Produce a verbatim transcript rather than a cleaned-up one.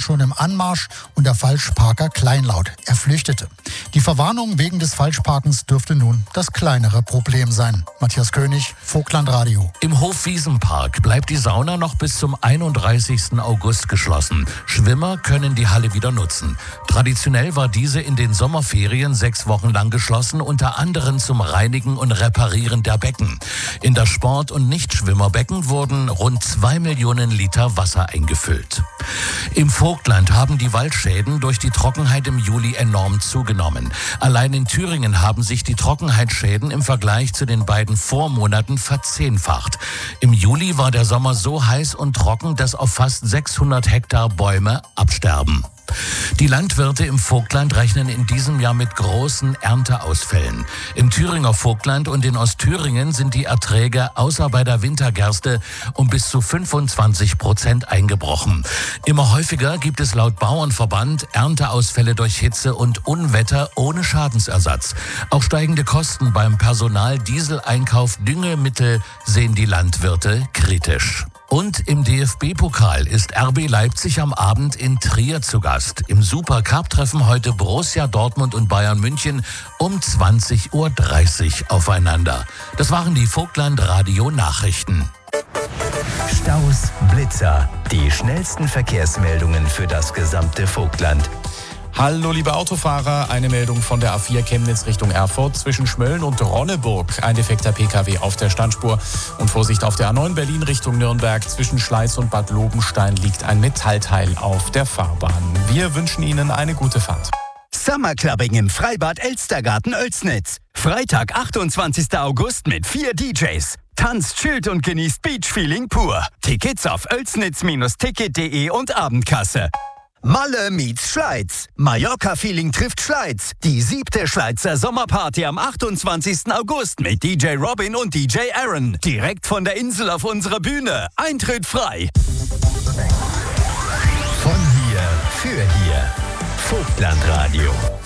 schon im Anmarsch und der Falschparker kleinlaut. Er flüchtete. Die Verwarnung wegen des Falschparkens dürfte nun das kleinere Problem sein. Matthias König, Vogtland-Radio. Im Hofwiesenpark bleibt die Sauna noch bis zum einunddreißigsten August geschlossen. Schwimmer können die Halle wieder nutzen. Traditionell war diese in den Sommerferien sechs Wochen lang geschlossen, unter anderem zum Reinigen und Reparieren der Becken. In das Sport- und Nichtschwimmerbecken wurden rund zwei Millionen Liter Wasser eingefüllt. Im Vogtland haben die Waldschäden durch die Trockenheit im Juli enorm zugenommen. Allein in Thüringen haben sich die Trockenheitsschäden im Vergleich zu den beiden Vormonaten verzehnfacht. Im Juli war der Sommer so heiß und trocken, dass auf fast sechshundert Hektar Bäume absterben. Die Landwirte im Vogtland rechnen in diesem Jahr mit großen Ernteausfällen. Im Thüringer Vogtland und in Ostthüringen sind die Erträge außer bei der Wintergerste um bis zu fünfundzwanzig Prozent eingebrochen. Immer häufiger gibt es laut Bauernverband Ernteausfälle durch Hitze und Unwetter ohne Schadensersatz. Auch steigende Kosten beim Personal, Dieseleinkauf, Düngemittel sehen die Landwirte kritisch. Und im D F B-Pokal ist R B Leipzig am Abend in Trier zu Gast. Im Supercup treffen heute Borussia Dortmund und Bayern München um zwanzig Uhr dreißig aufeinander. Das waren die Vogtland-Radio-Nachrichten. Staus, Blitzer, die schnellsten Verkehrsmeldungen für das gesamte Vogtland. Hallo liebe Autofahrer, eine Meldung von der A vier Chemnitz Richtung Erfurt zwischen Schmölln und Ronneburg. Ein defekter P K W auf der Standspur. Und Vorsicht auf der A neun Berlin Richtung Nürnberg. Zwischen Schleiz und Bad Lobenstein liegt ein Metallteil auf der Fahrbahn. Wir wünschen Ihnen eine gute Fahrt. Summerclubbing im Freibad Elstergarten Oelsnitz. Freitag, achtundzwanzigsten August mit vier D Js. Tanzt, chillt und genießt Beach-Feeling pur. Tickets auf oelsnitz Ticket punkt de und Abendkasse. Malle meets Schleiz. Mallorca-Feeling trifft Schleiz. Die siebte Schleizer Sommerparty am achtundzwanzigsten August mit D J Robin und D J Aaron. Direkt von der Insel auf unserer Bühne. Eintritt frei. Von hier für hier. Vogtland Radio.